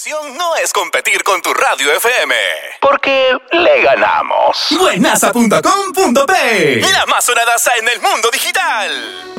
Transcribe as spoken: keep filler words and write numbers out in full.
diversión no es competir con tu radio F M, porque le ganamos. Buenaza punto com punto pe, la más sonadaza en el mundo digital.